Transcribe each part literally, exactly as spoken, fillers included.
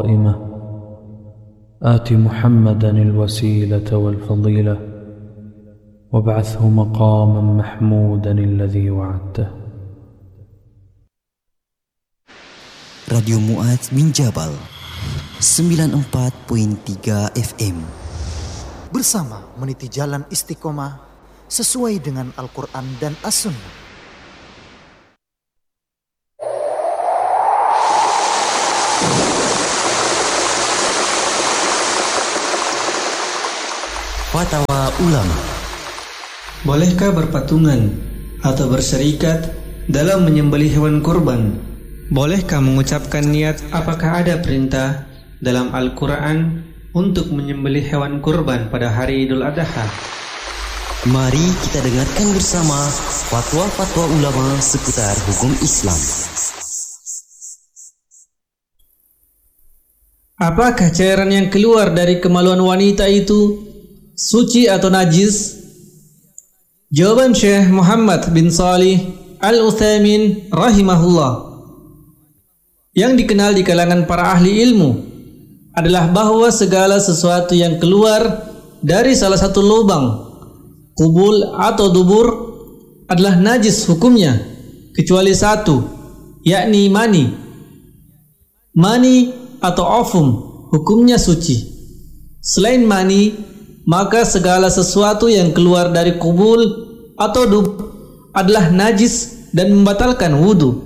قائمة آت محمدا الوسيلة والفضيلة وابعثه مقاما محمودا الذي وعدته. Radio Mu'adz bin Jabal sembilan puluh empat koma tiga F M bersama meniti jalan istiqomah sesuai dengan Al-Quran dan As-Sunnah. Fatwa Ulama. Bolehkah berpatungan atau berserikat dalam menyembelih hewan kurban? Bolehkah mengucapkan niat? Apakah ada perintah dalam Al-Quran untuk menyembelih hewan kurban pada hari Idul Adha? Mari kita dengarkan bersama fatwa-fatwa ulama seputar hukum Islam. Apakah cairan yang keluar dari kemaluan wanita itu suci atau najis? Jawaban Syekh Muhammad bin Shalih Al-Utsaimin rahimahullah yang dikenal di kalangan para ahli ilmu adalah bahwa segala sesuatu yang keluar dari salah satu lubang, kubul atau dubur adalah najis hukumnya kecuali satu, yakni mani. Mani atau ovum hukumnya suci. Selain mani, maka segala sesuatu yang keluar dari kubul atau dubur adalah najis dan membatalkan wudu.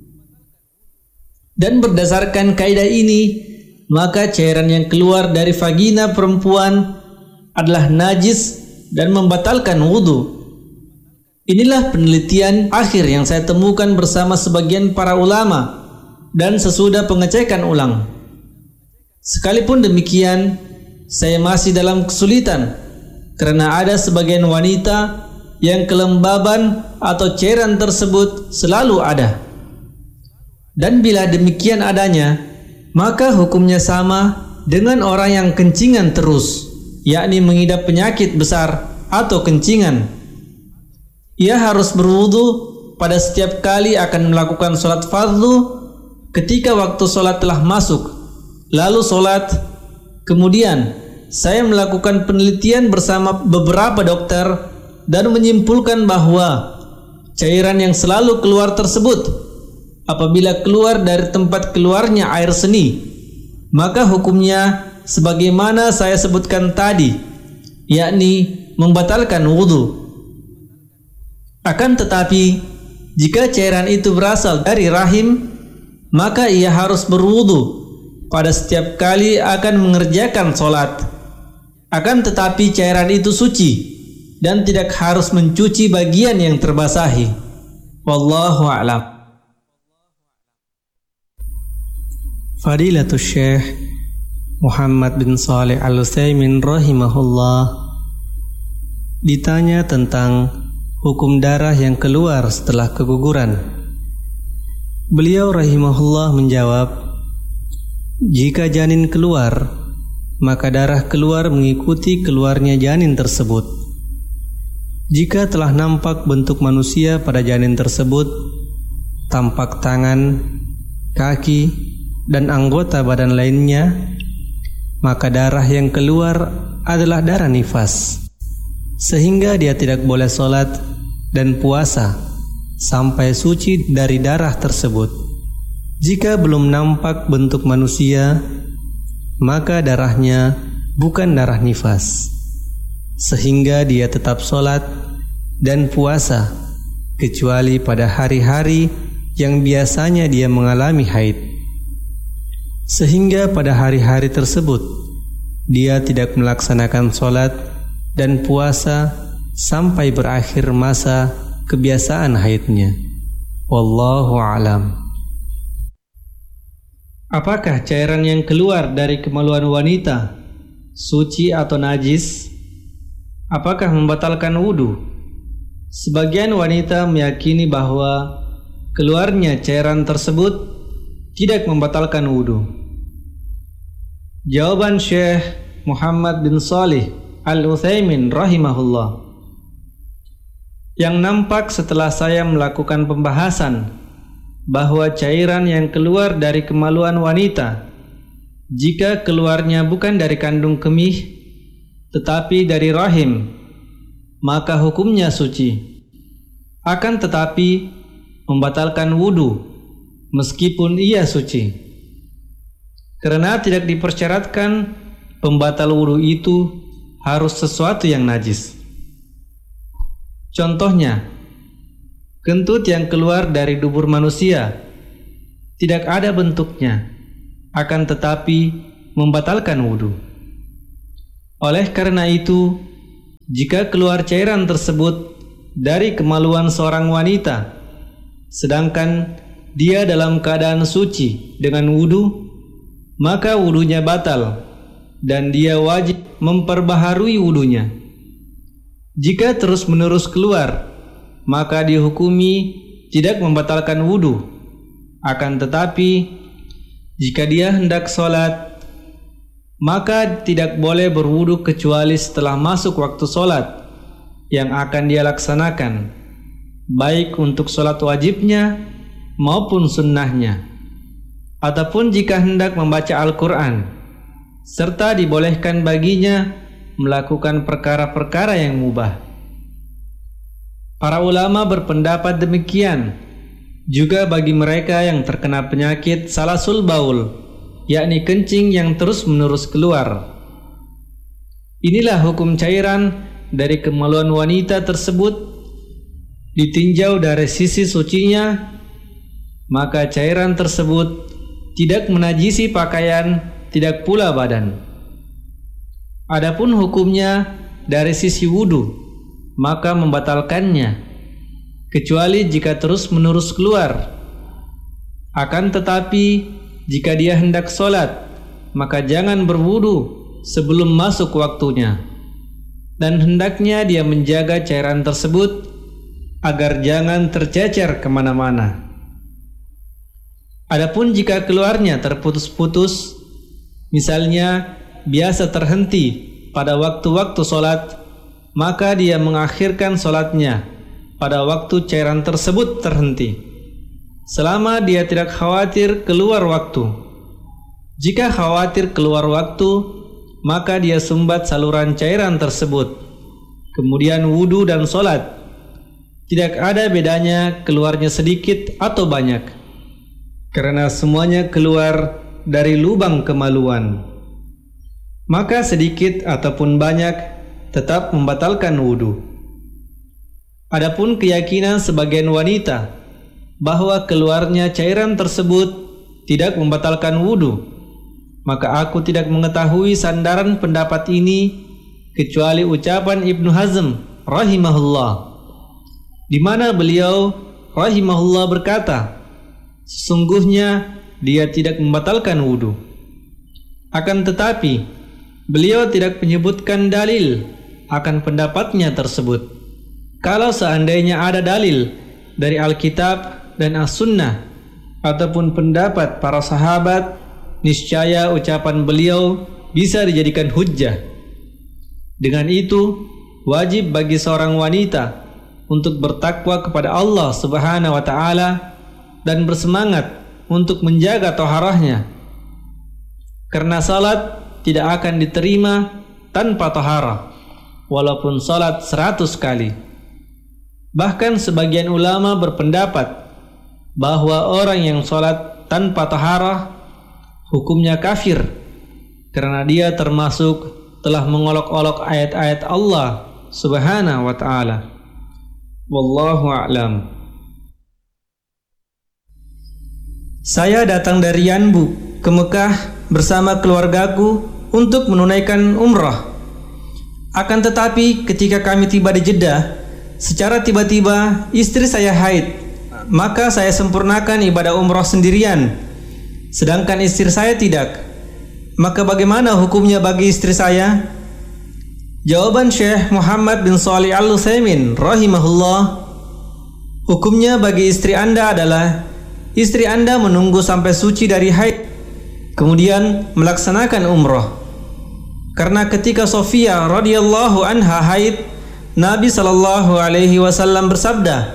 Dan berdasarkan kaidah ini, maka cairan yang keluar dari vagina perempuan adalah najis dan membatalkan wudu. Inilah penelitian akhir yang saya temukan bersama sebagian para ulama dan sesudah pengecekan ulang. Sekalipun demikian, saya masih dalam kesulitan karena ada sebagian wanita yang kelembaban atau cairan tersebut selalu ada. Dan bila demikian adanya, maka hukumnya sama dengan orang yang kencingan terus, yakni mengidap penyakit besar atau kencingan. Ia harus berwudu pada setiap kali akan melakukan sholat fardu ketika waktu sholat telah masuk, lalu sholat. Kemudian saya melakukan penelitian bersama beberapa dokter dan menyimpulkan bahwa cairan yang selalu keluar tersebut apabila keluar dari tempat keluarnya air seni, maka hukumnya sebagaimana saya sebutkan tadi, yakni membatalkan wudu. Akan tetapi jika cairan itu berasal dari rahim, maka ia harus berwudu pada setiap kali akan mengerjakan sholat. Akan tetapi cairan itu suci dan tidak harus mencuci bagian yang terbasahi. Wallahu a'lam. Fadilatul Syekh Muhammad bin Shalih Al-Utsaimin rahimahullah ditanya tentang hukum darah yang keluar setelah keguguran. Beliau rahimahullah menjawab, jika janin keluar, maka darah keluar mengikuti keluarnya janin tersebut. Jika telah nampak bentuk manusia pada janin tersebut, tampak tangan, kaki, dan anggota badan lainnya, maka darah yang keluar adalah darah nifas, sehingga dia tidak boleh sholat dan puasa sampai suci dari darah tersebut. Jika belum nampak bentuk manusia, maka darahnya bukan darah nifas, sehingga dia tetap sholat dan puasa kecuali pada hari-hari yang biasanya dia mengalami haid, sehingga pada hari-hari tersebut dia tidak melaksanakan sholat dan puasa sampai berakhir masa kebiasaan haidnya. Wallahu a'lam. Apakah cairan yang keluar dari kemaluan wanita suci atau najis? Apakah membatalkan wudu? Sebagian wanita meyakini bahwa keluarnya cairan tersebut tidak membatalkan wudu. Jawaban Syekh Muhammad bin Shalih Al-Utsaimin rahimahullah, yang nampak setelah saya melakukan pembahasan bahwa cairan yang keluar dari kemaluan wanita jika keluarnya bukan dari kandung kemih tetapi dari rahim, maka hukumnya suci. Akan tetapi membatalkan wudu meskipun ia suci, karena tidak dipersyaratkan pembatal wudu itu harus sesuatu yang najis. Contohnya, kentut yang keluar dari dubur manusia tidak ada bentuknya, akan tetapi membatalkan wudu. Oleh karena itu, jika keluar cairan tersebut dari kemaluan seorang wanita, sedangkan dia dalam keadaan suci dengan wudu, maka wudunya batal dan dia wajib memperbaharui wudunya. Jika terus-menerus keluar, maka dihukumi tidak membatalkan wudu. Akan tetapi, jika dia hendak sholat, maka tidak boleh berwudu kecuali setelah masuk waktu sholat yang akan dia laksanakan, baik untuk sholat wajibnya maupun sunnahnya, ataupun jika hendak membaca Al-Quran, serta dibolehkan baginya melakukan perkara-perkara yang mubah. Para ulama berpendapat demikian juga bagi mereka yang terkena penyakit salasul baul, yakni kencing yang terus-menerus keluar. Inilah hukum cairan dari kemaluan wanita tersebut. Ditinjau dari sisi sucinya, maka cairan tersebut tidak menajisi pakaian, tidak pula badan. Adapun hukumnya dari sisi wudu, maka membatalkannya, kecuali jika terus-menerus keluar. Akan tetapi, jika dia hendak sholat, maka jangan berwudu sebelum masuk waktunya, dan hendaknya dia menjaga cairan tersebut agar jangan tercecer kemana-mana. Adapun jika keluarnya terputus-putus, misalnya biasa terhenti pada waktu-waktu sholat, maka dia mengakhirkan sholatnya pada waktu cairan tersebut terhenti, selama dia tidak khawatir keluar waktu. Jika khawatir keluar waktu, maka dia sumbat saluran cairan tersebut, kemudian wudu dan sholat. Tidak ada bedanya keluarnya sedikit atau banyak, karena semuanya keluar dari lubang kemaluan. Maka sedikit ataupun banyak tetap membatalkan wudu. Adapun keyakinan sebagian wanita bahwa keluarnya cairan tersebut tidak membatalkan wudu, maka aku tidak mengetahui sandaran pendapat ini kecuali ucapan Ibnu Hazm rahimahullah, di mana beliau rahimahullah berkata, sesungguhnya dia tidak membatalkan wudu. Akan tetapi beliau tidak menyebutkan dalil akan pendapatnya tersebut. Kalau seandainya ada dalil dari Alkitab dan As-Sunnah ataupun pendapat para sahabat, niscaya ucapan beliau bisa dijadikan hujjah. Dengan itu, wajib bagi seorang wanita untuk bertakwa kepada Allah Subhanahu wa taala dan bersemangat untuk menjaga taharahnya. Karena salat tidak akan diterima tanpa taharah, walaupun salat seratus kali. Bahkan sebagian ulama berpendapat bahwa orang yang salat tanpa taharah hukumnya kafir, karena dia termasuk telah mengolok-olok ayat-ayat Allah Subhanahu wa taala. Wallahu a'lam. Saya datang dari Yanbu ke Mekah bersama keluargaku untuk menunaikan umrah. Akan tetapi ketika kami tiba di Jeddah, secara tiba-tiba istri saya haid, maka saya sempurnakan ibadah umrah sendirian, sedangkan istri saya tidak. Maka bagaimana hukumnya bagi istri saya? Jawaban Syekh Muhammad bin Shalih Al-Utsaimin rahimahullah, hukumnya bagi istri Anda adalah istri Anda menunggu sampai suci dari haid, kemudian melaksanakan umrah. Karena ketika Sofia radhiyallahu anha haid, Nabi sallallahu alaihi wasallam bersabda,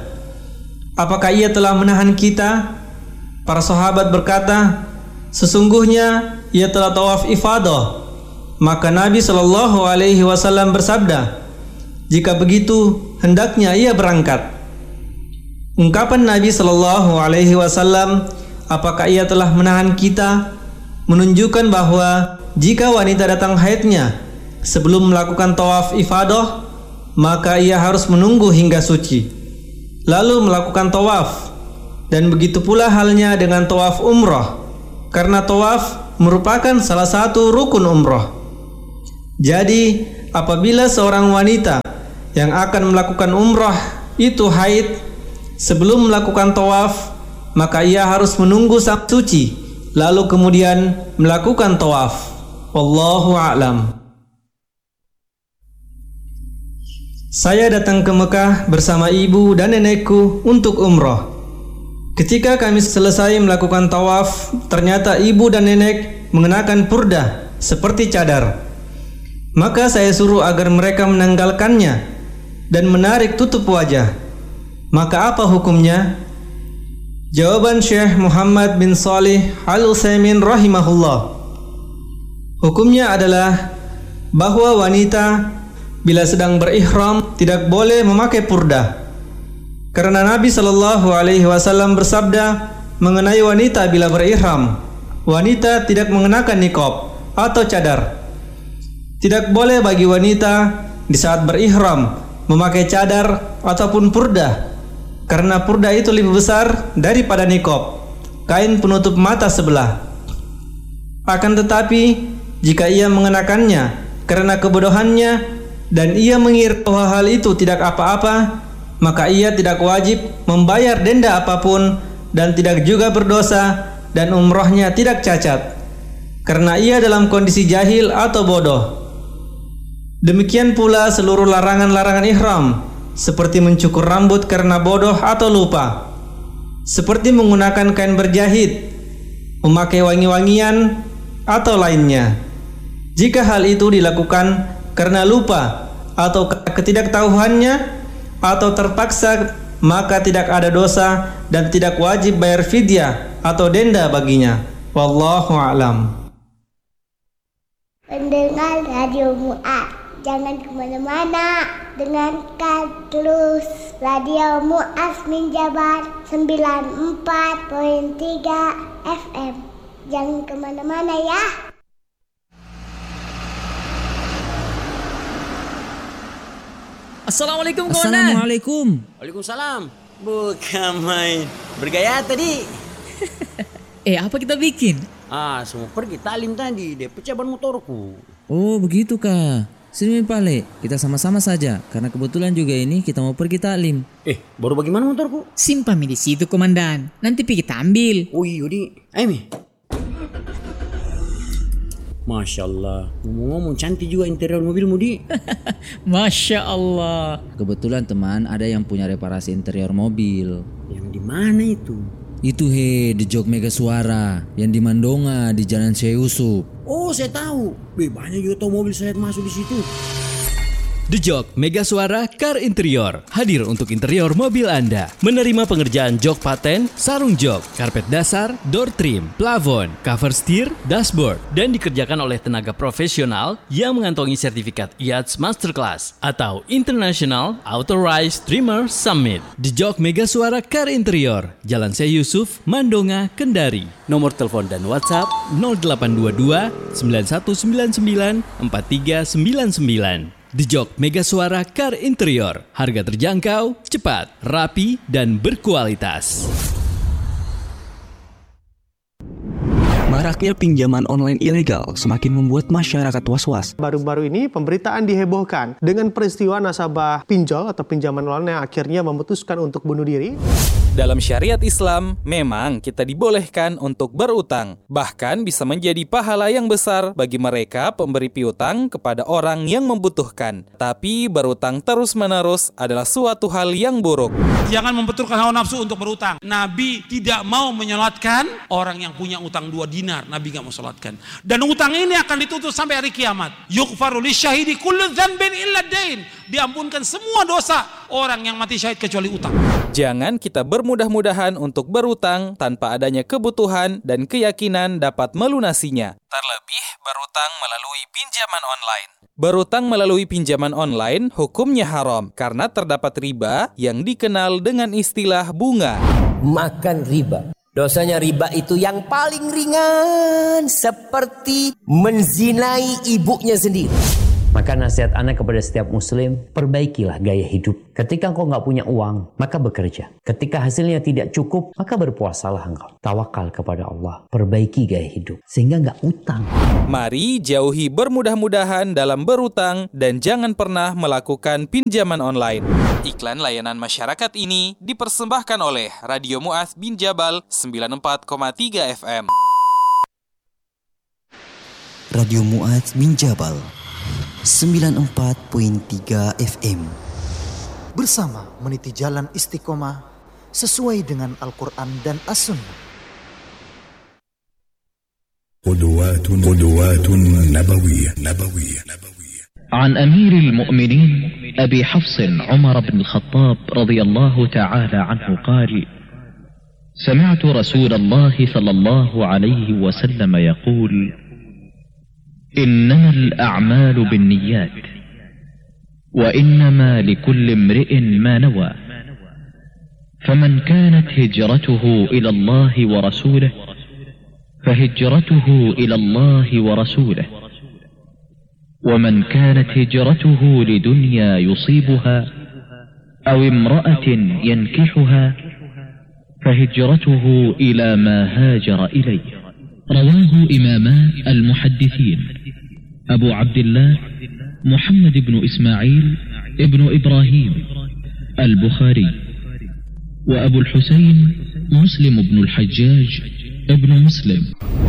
"Apakah ia telah menahan kita?" Para sahabat berkata, "Sesungguhnya ia telah tawaf ifadah. Maka Nabi Shallallahu Alaihi Wasallam bersabda, jika begitu hendaknya ia berangkat. Ungkapan Nabi Shallallahu Alaihi Wasallam, apakah ia telah menahan kita, menunjukkan bahwa jika wanita datang haidnya sebelum melakukan tawaf ifadah, maka ia harus menunggu hingga suci, lalu melakukan tawaf. Dan begitu pula halnya dengan tawaf umrah, karena tawaf merupakan salah satu rukun umrah. Jadi, apabila seorang wanita yang akan melakukan umrah itu haid sebelum melakukan tawaf, maka ia harus menunggu sampai suci, lalu kemudian melakukan tawaf. Wallahu a'lam. Saya datang ke Mekah bersama ibu dan nenekku untuk umrah. Ketika kami selesai melakukan tawaf, ternyata ibu dan nenek mengenakan purdah seperti cadar. Maka saya suruh agar mereka menanggalkannya dan menarik tutup wajah. Maka apa hukumnya? Jawaban Syekh Muhammad bin Shalih Al-Utsaimin rahimahullah, hukumnya adalah bahwa wanita bila sedang berihram tidak boleh memakai purdah, karena Nabi Shallallahu Alaihi Wasallam bersabda mengenai wanita bila berihram, wanita tidak mengenakan niqab atau cadar. Tidak boleh bagi wanita di saat berihram memakai cadar ataupun purdah, karena purdah itu lebih besar daripada niqab, kain penutup mata sebelah. Akan tetapi jika ia mengenakannya karena kebodohannya dan ia mengira bahwa hal itu tidak apa-apa, maka ia tidak wajib membayar denda apapun dan tidak juga berdosa, dan umrohnya tidak cacat, karena ia dalam kondisi jahil atau bodoh. Demikian pula seluruh larangan-larangan ihram, seperti mencukur rambut karena bodoh atau lupa, seperti menggunakan kain berjahit, memakai wangi-wangian, atau lainnya. Jika hal itu dilakukan karena lupa atau ketidaktahuannya atau terpaksa, maka tidak ada dosa dan tidak wajib bayar fidyah atau denda baginya. Wallahu a'lam. Pendengar Radio Mu'ad, jangan kemana-mana, dengarkan terus Radio Mu'az min Jabal sembilan puluh empat koma tiga F M. Jangan kemana-mana ya. Assalamualaikum kawan. Assalamualaikum. Waalaikumsalam. Bukan main. Bergaya tadi. Eh, apa kita bikin? Ah, semua pergi talim tadi. Dia pecah ban motorku. Oh, begitu kah? Sini Pale, kita sama-sama saja. Karena kebetulan juga ini kita mau pergi taklim. Eh, baru bagaimana motorku? Simpan mi di situ komandan. Nanti pergi kita ambil. Oh iya di. Ayo mi. Masya Allah, ngomong-ngomong cantik juga interior mobilmu di. Masya Allah. Kebetulan teman ada yang punya reparasi interior mobil. Yang di mana itu? Itu he, di Jog Mega Suara, yang di Mandonga, di Jalan Syekh Yusuf. Oh, saya tahu. Be, banyak juga tahu mobil saya masuk di situ. The Jog Mega Suara Car Interior hadir untuk interior mobil Anda. Menerima pengerjaan jok paten, sarung jok, karpet dasar, door trim, plafon, cover steer, dashboard, dan dikerjakan oleh tenaga profesional yang mengantongi sertifikat I A T S Masterclass atau International Authorized Trimmer Summit. The Jog Mega Suara Car Interior, Jalan Syekh Yusuf, Mandonga, Kendari. Nomor telepon dan WhatsApp nol delapan dua dua sembilan satu sembilan sembilan empat tiga sembilan sembilan. The Jog Mega Suara Car Interior. Harga terjangkau, cepat, rapi, dan berkualitas. Maraknya pinjaman online ilegal semakin membuat masyarakat was-was. Baru-baru ini pemberitaan dihebohkan dengan peristiwa nasabah pinjol atau pinjaman online yang akhirnya memutuskan untuk bunuh diri. Dalam syariat Islam, memang kita dibolehkan untuk berutang. Bahkan bisa menjadi pahala yang besar bagi mereka pemberi piutang kepada orang yang membutuhkan. Tapi berutang terus-menerus adalah suatu hal yang buruk. Jangan membenturkan hawa nafsu untuk berutang. Nabi tidak mau menyolatkan orang yang punya utang dua dinar. Nabi nggak mau sholatkan. Dan utang ini akan ditutup sampai hari kiamat. Yughfaru lisyahidi kullu dzanbin illa dain. Diampunkan semua dosa orang yang mati syahid kecuali utang. Jangan kita bermudah-mudahan untuk berutang tanpa adanya kebutuhan dan keyakinan dapat melunasinya. Terlebih berutang melalui pinjaman online. Berutang melalui pinjaman online hukumnya haram karena terdapat riba yang dikenal dengan istilah bunga. Makan riba. Dosanya riba itu yang paling ringan, seperti menzinai ibunya sendiri. Maka nasihat ana kepada setiap muslim, perbaikilah gaya hidup. Ketika engkau nggak punya uang, maka bekerja. Ketika hasilnya tidak cukup, maka berpuasalah engkau. Tawakal kepada Allah, perbaiki gaya hidup, sehingga nggak utang. Mari jauhi bermudah-mudahan dalam berutang dan jangan pernah melakukan pinjaman online. Iklan layanan masyarakat ini dipersembahkan oleh Radio Mu'adz bin Jabal sembilan puluh empat koma tiga F M. Radio Mu'adz bin Jabal sembilan puluh empat koma tiga F M. Bersama meniti jalan istiqomah sesuai dengan Al-Quran dan As-Sunnah. قدوات قدوات نبوية نبوية نبوية عن أمير المؤمنين أبي حفص عمر بن الخطاب رضي الله تعالى عنه قال: سمعت رسول الله صلى الله عليه وسلم يقول: إنما الأعمال بالنيات وإنما لكل امرئ ما نوى فمن كانت هجرته إلى الله ورسوله فهجرته إلى الله ورسوله ومن كانت هجرته لدنيا يصيبها أو امرأة ينكحها فهجرته إلى ما هاجر إليه. رواه إماما المحدثين أبو عبد الله محمد بن إسماعيل ابن إبراهيم البخاري، وأبو الحسين مسلم بن الحجاج ابن مسلم.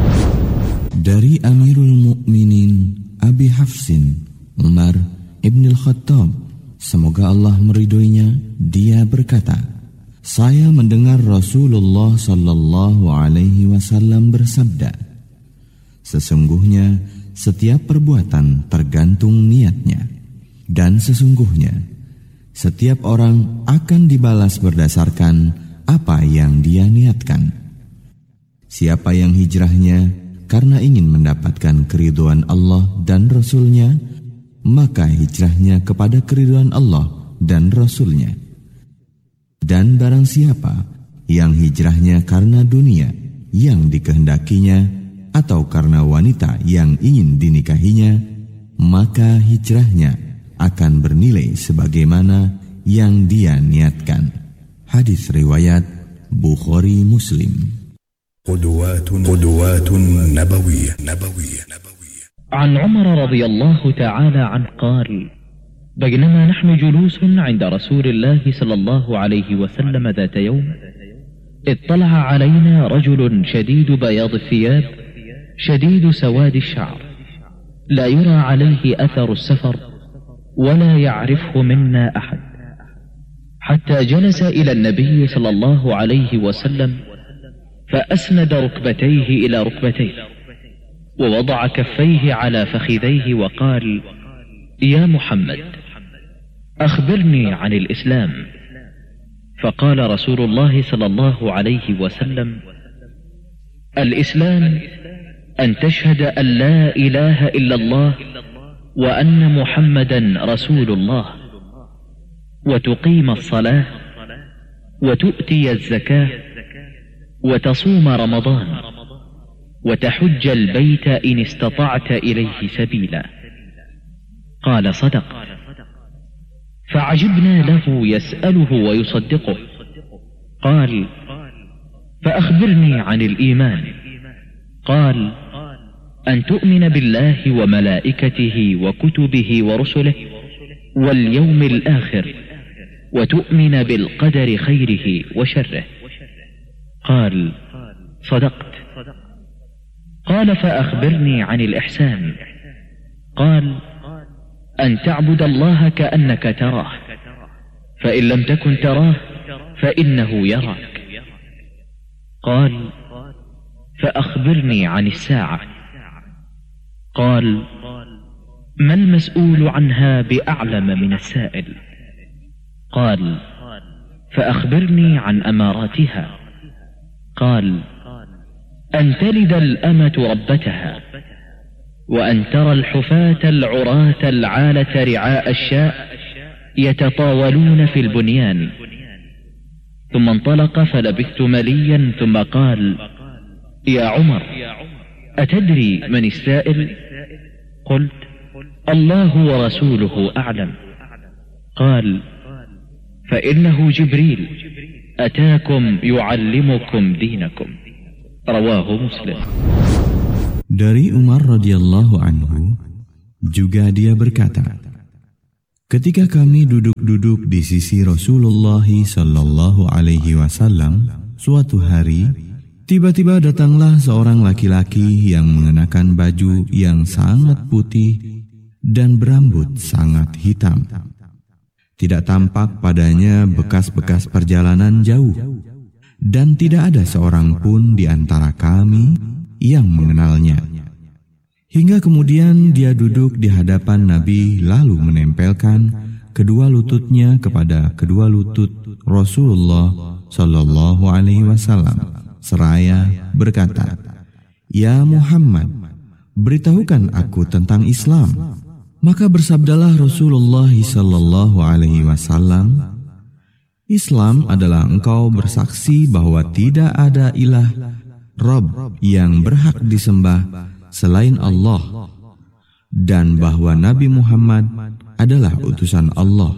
Dari Amirul Mukminin Abi Hafsin Umar ibn al-Khattab, semoga Allah meridhoinya, dia berkata, saya mendengar Rasulullah sallallahu alaihi wasallam bersabda, sesungguhnya setiap perbuatan tergantung niatnya, dan sesungguhnya setiap orang akan dibalas berdasarkan apa yang dia niatkan. Siapa yang hijrahnya karena ingin mendapatkan keridhaan Allah dan Rasul-Nya, maka hijrahnya kepada keridhaan Allah dan Rasul-Nya. Dan barang siapa yang hijrahnya karena dunia yang dikehendakinya atau karena wanita yang ingin dinikahinya, maka hijrahnya akan bernilai sebagaimana yang dia niatkan. Hadis riwayat Bukhari Muslim. قدوات قدوات نبوية نبوية نبوية عن عمر رضي الله تعالى عنه قال: بينما نحن جلوس عند رسول الله صلى الله عليه وسلم ذات يوم اطلع علينا رجل شديد بياض الثياب شديد سواد الشعر لا يرى عليه أثر السفر ولا يعرفه منا أحد، حتى جلس إلى النبي صلى الله عليه وسلم فأسند ركبتيه إلى ركبتيه ووضع كفيه على فخذيه وقال: يا محمد أخبرني عن الإسلام. فقال رسول الله صلى الله عليه وسلم: الإسلام أن تشهد أن لا إله إلا الله وأن محمدا رسول الله وتقيم الصلاة وتؤتي الزكاة وتصوم رمضان وتحج البيت إن استطعت إليه سبيلا. قال: صدق. فعجبنا له يسأله ويصدقه. قال: فأخبرني عن الإيمان. قال: أن تؤمن بالله وملائكته وكتبه ورسله واليوم الآخر وتؤمن بالقدر خيره وشره. قال: صدقت. قال: فأخبرني عن الإحسان. قال: أن تعبد الله كأنك تراه، فإن لم تكن تراه فإنه يراك. قال: فأخبرني عن الساعة. قال: ما المسؤول عنها بأعلم من السائل. قال: فأخبرني عن أماراتها. قال: أن تلد الأمة ربتها، وأن ترى الحفاة العراة العالة رعاء الشاء يتطاولون في البنيان. ثم انطلق فلبثت مليا ثم قال: يا عمر، أتدري من السائل؟ قلت: الله ورسوله أعلم. قال: فإنه جبريل أتاكم يعلمكم دينكم. رواه مسلم. Dari Umar radhiyallahu anhu juga dia berkata, ketika kami duduk-duduk di sisi Rasulullah sallallahu alaihi wasallam suatu hari, tiba-tiba datanglah seorang laki-laki yang mengenakan baju yang sangat putih dan berambut sangat hitam. Tidak tampak padanya bekas-bekas perjalanan jauh, dan tidak ada seorang pun di antara kami yang mengenalnya. Hingga kemudian dia duduk di hadapan Nabi lalu menempelkan kedua lututnya kepada kedua lutut Rasulullah sallallahu alaihi wasallam seraya berkata, "Ya Muhammad, beritahukan aku tentang Islam." Maka bersabdalah Rasulullah sallallahu alaihi wasallam, "Islam adalah engkau bersaksi bahwa tidak ada ilah Rabb yang berhak disembah selain Allah, dan bahwa Nabi Muhammad adalah utusan Allah.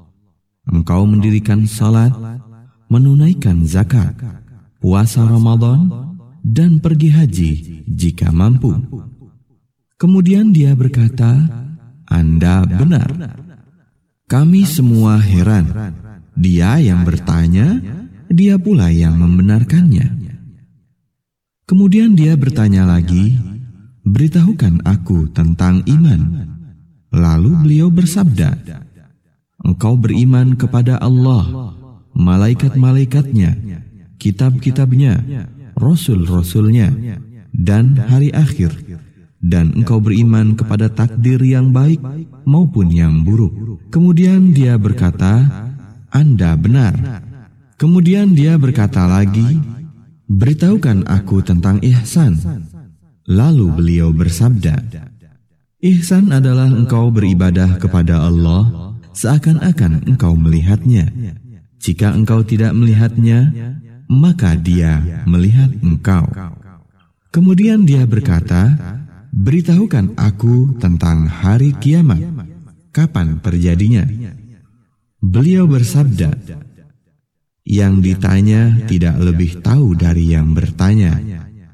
Engkau mendirikan salat, menunaikan zakat, puasa Ramadan, dan pergi haji jika mampu." Kemudian dia berkata, "Anda benar." Kami semua heran. Dia yang bertanya, dia pula yang membenarkannya. Kemudian dia bertanya lagi, "Beritahukan aku tentang iman." Lalu beliau bersabda, "Engkau beriman kepada Allah, malaikat-malaikatnya, kitab-kitabnya, rasul-rasulnya, dan hari akhir, dan engkau beriman kepada takdir yang baik maupun yang buruk." Kemudian dia berkata, "Anda benar." Kemudian dia berkata lagi, "Beritahukan aku tentang ihsan." Lalu beliau bersabda, "Ihsan adalah engkau beribadah kepada Allah seakan-akan engkau melihatnya. Jika engkau tidak melihatnya, maka dia melihat engkau." Kemudian dia berkata, "Beritahukan aku tentang hari kiamat, kapan terjadinya?" Beliau bersabda, "Yang ditanya tidak lebih tahu dari yang bertanya."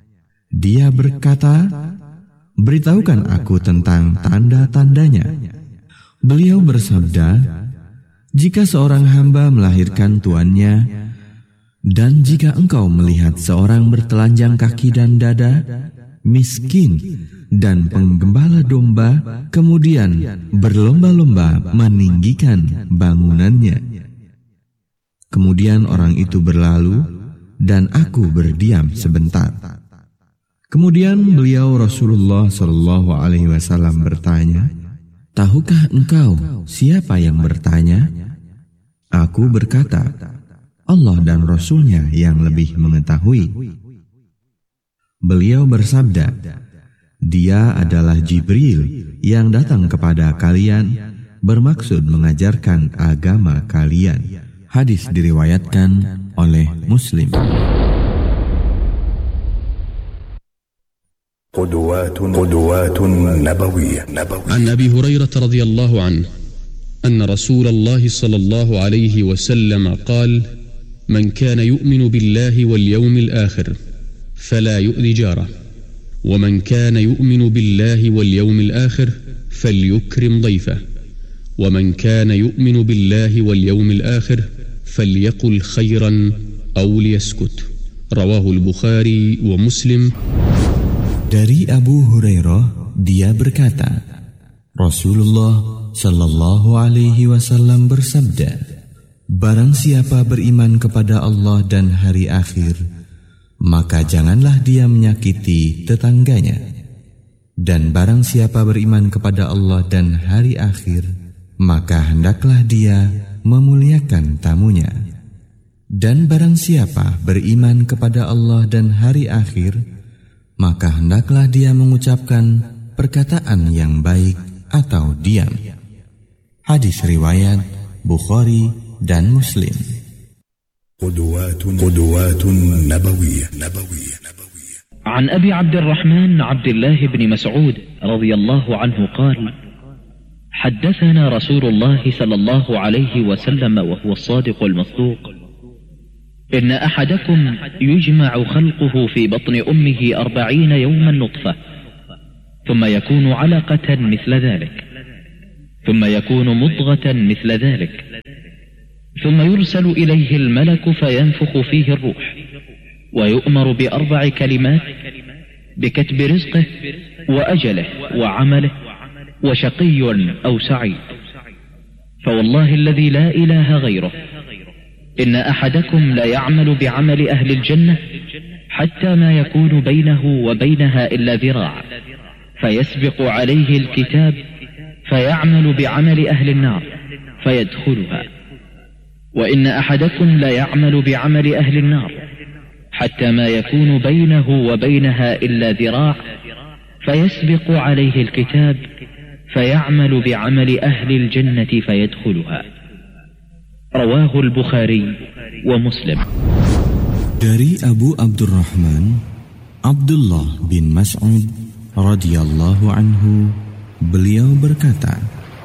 Dia berkata, "Beritahukan aku tentang tanda-tandanya." Beliau bersabda, "Jika seorang hamba melahirkan tuannya, dan jika engkau melihat seorang bertelanjang kaki dan dada, miskin, dan penggembala domba, kemudian berlomba-lomba meninggikan bangunannya. Kemudian orang itu berlalu, dan aku berdiam sebentar." Kemudian beliau Rasulullah Shallallahu Alaihi Wasallam bertanya, "Tahukah engkau siapa yang bertanya?" Aku berkata, "Allah dan Rasulnya yang lebih mengetahui." Beliau bersabda, "Dia adalah Jibril yang datang kepada kalian bermaksud mengajarkan agama kalian." Hadis diriwayatkan oleh Muslim. قدوات قدوات نبوية عن أبي هريرة رضي الله عنه أن رسول الله صلى الله عليه وسلم قال: من كان يؤمن بالله واليوم الآخر فلا يؤذي جاره، ومن كان يؤمن بالله واليوم الآخر فليكرم ضيفه، ومن كان يؤمن بالله واليوم الآخر فليقل خيرا أو ليسكت. رواه البخاري ومسلم. Dari Abu Hurairah, dia berkata, Rasulullah Shallallahu Alaihi Wasallam bersabda, "Barang siapa beriman kepada Allah dan hari akhir, maka janganlah dia menyakiti tetangganya. Dan barang siapa beriman kepada Allah dan hari akhir, maka hendaklah dia memuliakan tamunya. Dan barang siapa beriman kepada Allah dan hari akhir, maka hendaklah dia mengucapkan perkataan yang baik atau diam. Hadis riwayat Bukhari dan Muslim. قدوات قدوات نبوية نبوية عن أبي عبد الرحمن عبد الله بن مسعود رضي الله عنه قال: حدثنا رسول الله صلى الله عليه وسلم وهو الصادق المصدوق: إن أحدكم يجمع خلقه في بطن أمه أربعين يوما نطفة، ثم يكون علقة مثل ذلك، ثم يكون مضغة مثل ذلك، ثم يرسل إليه الملك فينفخ فيه الروح، ويؤمر بأربع كلمات: بكتب رزقه وأجله وعمله وشقي أو سعيد. فوالله الذي لا إله غيره إن أحدكم لا يعمل بعمل أهل الجنة حتى ما يكون بينه وبينها إلا ذراع، فيسبق عليه الكتاب فيعمل بعمل أهل النار فيدخلها. وإن أحدكم لا يعمل بعمل أهل النار حتى ما يكون بينه وبينها إلا ذراع، فيسبق عليه الكتاب فيعمل بعمل أهل الجنة فيدخلها. رواه البخاري ومسلم. Dari Abu Abdurrahman Abdullah bin Mas'ud radhiyallahu anhu, beliau berkata,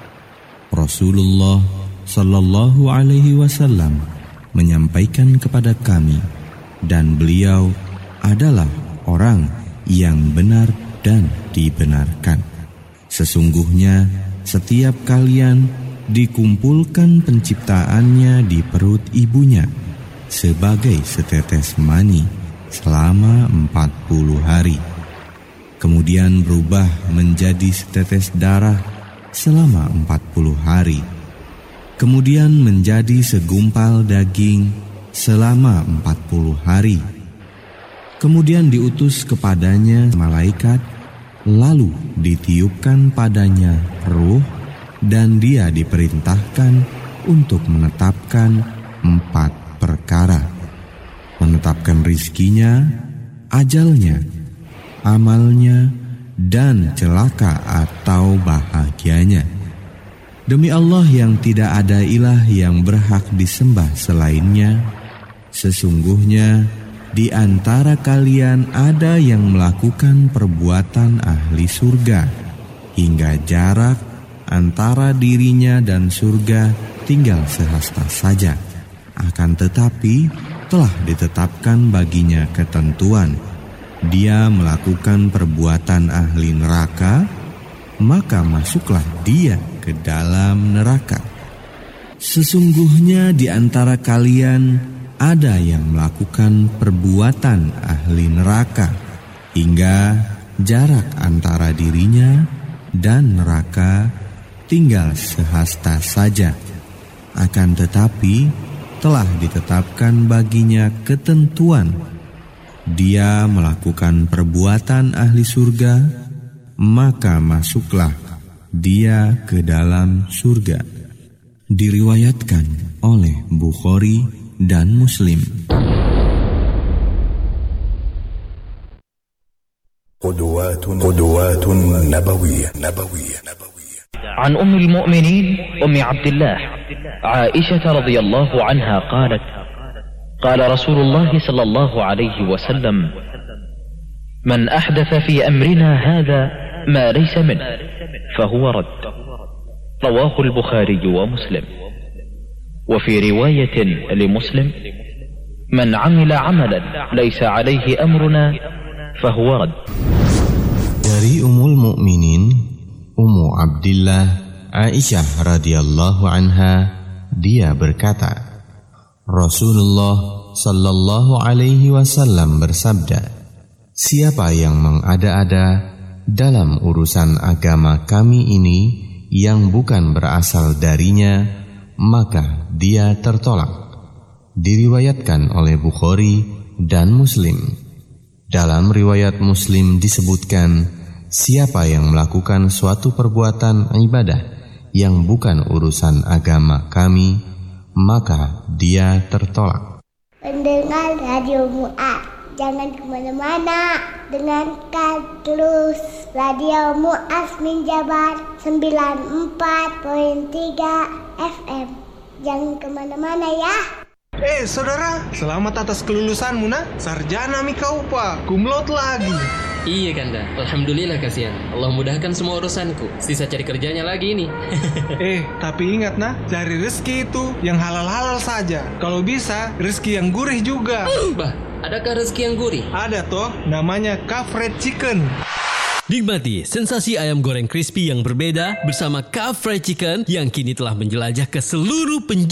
Rasulullah sallallahu alaihi wasallam menyampaikan kepada kami, dan beliau adalah orang yang benar dan dibenarkan. Sesungguhnya setiap kalian dikumpulkan penciptaannya di perut ibunya sebagai setetes mani selama empat puluh hari. Kemudian berubah menjadi setetes darah selama empat puluh hari. Kemudian menjadi segumpal daging selama empat puluh hari. Kemudian diutus kepadanya malaikat, lalu ditiupkan padanya ruh, dan dia diperintahkan untuk menetapkan empat perkara. Menetapkan rizkinya, ajalnya, amalnya, dan celaka atau bahagianya. Demi Allah yang tidak ada ilah yang berhak disembah selainnya, sesungguhnya di antara kalian ada yang melakukan perbuatan ahli surga, hingga jarak antara dirinya dan surga tinggal sehasta saja. Akan tetapi telah ditetapkan baginya ketentuan. Dia melakukan perbuatan ahli neraka, maka masuklah dia ke dalam neraka. Sesungguhnya di antara kalian ada yang melakukan perbuatan ahli neraka, hingga jarak antara dirinya dan neraka tinggal sehasta saja. Akan tetapi telah ditetapkan baginya ketentuan. Dia melakukan perbuatan ahli surga, maka masuklah dia ke dalam surga. Diriwayatkan oleh Bukhari dan Muslim. قدوات قدوات نبوية نبوية عن أم المؤمنين أم عبد الله عائشة رضي الله عنها قالت: قال رسول الله صلى الله عليه وسلم: من أحدث في أمرنا هذا ما ليس منه فهو رد. رواه البخاري ومسلم. وفي رواية لمسلم: من عمل عملا ليس عليه أمرنا فهو رد. Dari Ummul Mukminin Ummu Abdillah Aisyah radhiyallahu anha, dia berkata, Rasulullah sallallahu alaihi wasallam bersabda, siapa yang mengada-ada dalam urusan agama kami ini yang bukan berasal darinya, maka dia tertolak. Diriwayatkan oleh Bukhari dan Muslim. Dalam riwayat Muslim disebutkan, siapa yang melakukan suatu perbuatan ibadah yang bukan urusan agama kami, maka dia tertolak. Pendengar Radio Mu'ad, jangan kemana-mana, dengarkan terus Radio Mu'az min Jabal sembilan puluh empat koma tiga F M. Jangan kemana-mana ya. Eh saudara, selamat atas kelulusanmu nak. Sarjana mi kau pak, kumlot lagi. Iya Kanda, alhamdulillah kasihan. Allah mudahkan semua urusanku. Sisa cari kerjanya lagi ini. Eh, tapi ingat nah, cari rezeki itu yang halal-halal saja. Kalau bisa, rezeki yang gurih juga. Bah, adakah rezeki yang gurih? Ada toh, namanya Kafred Chicken. Nikmati sensasi ayam goreng crispy yang berbeda bersama Kaf Fried Chicken yang kini telah menjelajah ke seluruh penjuru